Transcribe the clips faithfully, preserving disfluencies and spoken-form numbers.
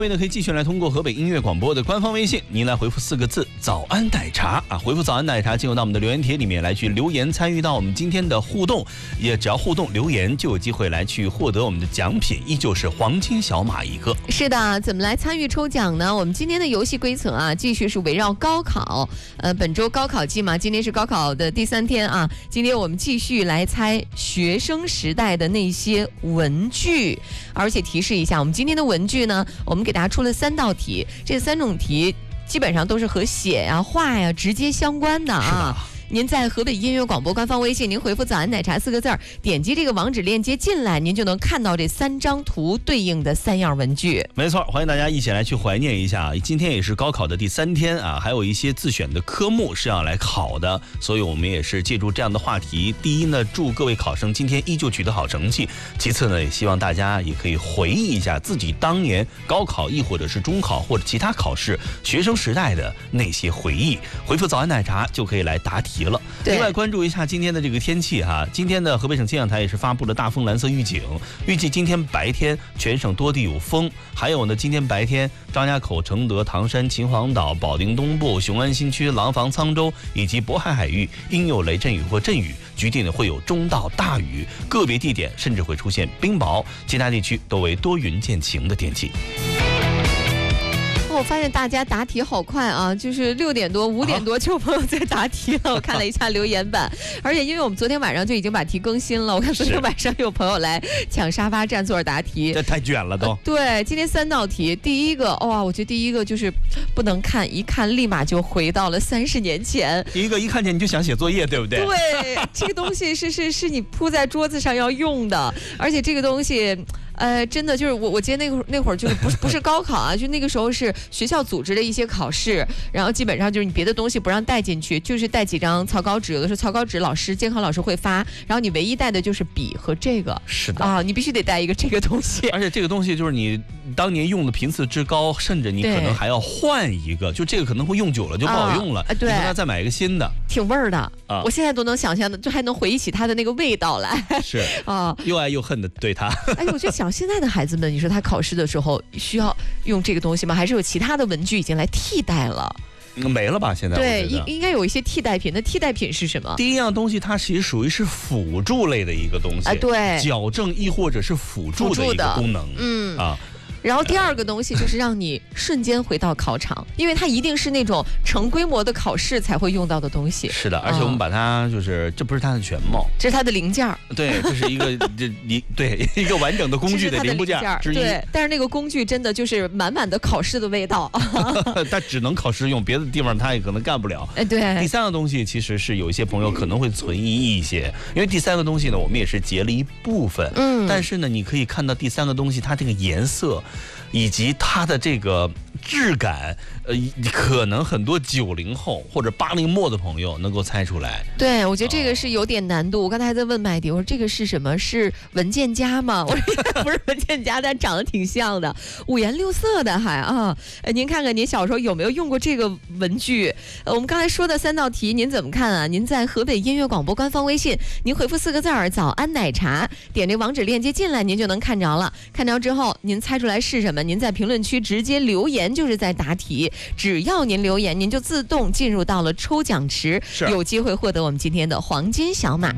各位呢可以继续来通过河北音乐广播的官方微信，您来回复四个字“早安奶茶”啊，回复“早安奶茶”进入到我们的留言帖里面来去留言，参与到我们今天的互动，也只要互动留言就有机会来去获得我们的奖品，依旧是黄金小马一个。 是的，怎么来参与抽奖呢？我们今天的游戏规则啊，继续是围绕高考，呃，本周高考季嘛，今天是高考的第三天啊，今天我们继续来猜学生时代的那些文具，而且提示一下，我们今天的文具呢，我们给大家出了三道题，这三种题基本上都是和写呀、画呀直接相关的啊。您在河北音乐广播官方微信，您回复“早安奶茶”四个字儿，点击这个网址链接进来，您就能看到这三张图对应的三样文具。 没错，欢迎大家一起来去怀念一下，今天也是高考的第三天啊，还有一些自选的科目是要来考的，所以我们也是借助这样的话题，第一呢，祝各位考生今天依旧取得好成绩；其次呢，也希望大家也可以回忆一下自己当年高考，亦或者是中考或者其他考试学生时代的那些回忆。回复“早安奶茶”就可以来答题了。另外关注一下今天的这个天气哈，今天的河北省气象台也是发布了大风蓝色预警，预计今天白天全省多地有风，还有呢，今天白天张家口、承德、唐山、秦皇岛、保定东部、雄安新区、廊坊、沧州以及渤海海域应有雷阵雨或阵雨，局地呢会有中到大雨，个别地点甚至会出现冰雹，其他地区都为多云见晴的天气。 我发现大家答题好快啊，就是六点多、五点多就有朋友在答题了。我看了一下留言板，而且因为我们昨天晚上就已经把题更新了，我看昨天晚上有朋友来抢沙发占座答题， 这太卷了都。呃、 对，今天三道题，第一个哇、哦，我觉得第一个就是不能看，一看立马就回到了三十年前。 第一个一看见你就想写作业，对不对？ 对，这个东西是是是你铺在桌子上要用的，而且这个东西。呃，真的就是我，我记得那会儿那会儿就是不是不是高考啊，就那个时候是学校组织的一些考试，然后基本上就是你别的东西不让带进去，就是带几张草稿纸，有的时候草稿纸老师监考老师会发，然后你唯一带的就是笔和这个。 是的啊，你必须得带一个这个东西， 而且这个东西就是你当年用的频次之高，甚至你可能还要换一个，就这个可能会用久了就不好用了，啊、 对， 你可能再买一个新的， 挺味儿的啊！ 我现在都能想象的，就还能回忆起它的那个味道来。 是啊，又爱又恨的对它。 哎，我就想现在的孩子们。你说他考试的时候需要用这个东西吗？还是有其他的文具已经来替代了？ 没了吧？现在对，应应该有一些替代品。那替代品是什么？ 第一样东西，它其实属于是辅助类的一个东西， 啊，对， 矫正亦或者是辅助的一个功能， 嗯啊。 然后第二个东西就是让你瞬间回到考场，因为它一定是那种成规模的考试才会用到的东西。 是的，而且我们把它就是、嗯、这不是它的全貌， 这是它的零件。 对，这是一个这一对一个完整的工具的零部件之一。 对，但是那个工具真的就是满满的考试的味道。 它只能考试用，别的地方它也可能干不了。 哎，对。 第三个东西其实是有一些朋友可能会存疑一些，因为第三个东西呢，我们也是截了一部分。嗯。但是呢，你可以看到第三个东西它这个颜色。以及它的这个质感，呃，可能很多九零后或者八零末的朋友能够猜出来。 对，我觉得这个是有点难度。哦、我刚才还在问麦迪，我说这个是什么？是文件夹吗？我说不是文件夹，但长得挺像的，五颜六色的还啊。呃，您看看您小时候有没有用过这个文具？呃，我们刚才说的三道题，您怎么看啊？您在河北音乐广播官方微信，您回复四个字儿“早安奶茶”，点这网址链接进来，您就能看着了。看着之后，您猜出来是什么？您在评论区直接留言就是在答题，只要您留言，您就自动进入到了抽奖池，有机会获得我们今天的黄金小马。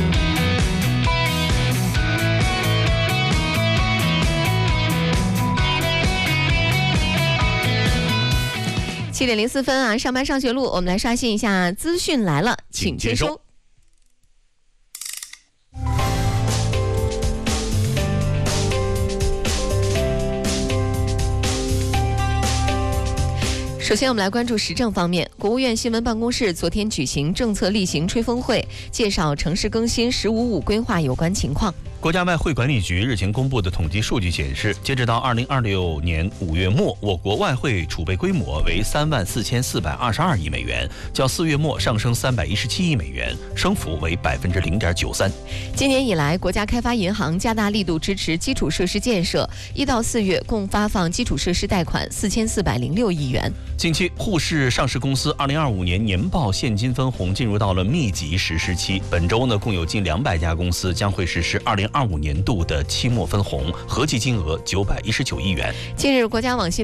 七点零四分啊，上班上学路，我们来刷新一下资讯来了，请接收。首先我们来关注时政方面，国务院新闻办公室昨天举行政策例行吹风会，介绍城市更新“十五五”规划有关情况。 国家外汇管理局日前公布的统计数据显示，截止到二零二六年五月末，我国外汇储备规模为三万四千四百二十二亿美元，较四月末上升三百一十七亿美元，升幅为百分之零点九三。 今年以来，国家开发银行加大力度支持基础设施建设，一到四月共发放基础设施贷款四千四百零六亿元。 近期，沪市上市公司二零二五年年报现金分红进入到了密集实施期。本周呢，共有近两百家公司将会实施二零二五年度的期末分红，合计金额九百一十九亿元。 近日，国家网信